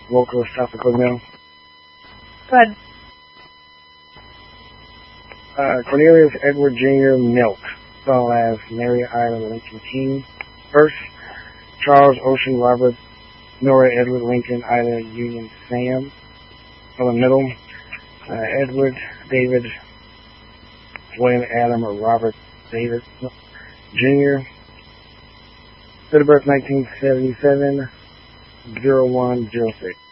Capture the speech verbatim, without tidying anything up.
Local Tropical Mill. Good. Uh, Cornelius Edward Junior Milk, spelled as Mary Ida Lincoln King. First, Charles Ocean Robert Nora Edward Lincoln Ida Union Sam. For the middle, uh, Edward David William Adam or Robert David Junior Date of birth nineteen seventy-seven, oh one oh six.